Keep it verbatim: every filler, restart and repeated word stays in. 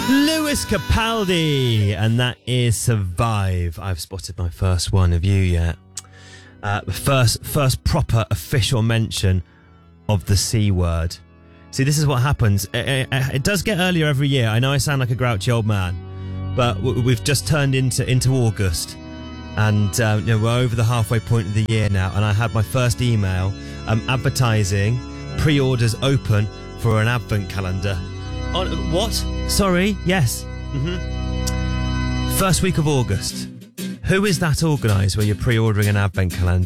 Lewis Capaldi, and that is Survive. I've spotted my first one. Have you yet? Uh, first, first proper official mention of the C word. See, this is what happens. It, it, it does get earlier every year. I know I sound like a grouchy old man, but we've just turned into into August, and um, you know, we're over the halfway point of the year now. And I had my first email um, advertising pre-orders open for an advent calendar. On what? Sorry. Yes. Mm-hmm. First week of August. Who is that organised where you're pre-ordering an advent calendar?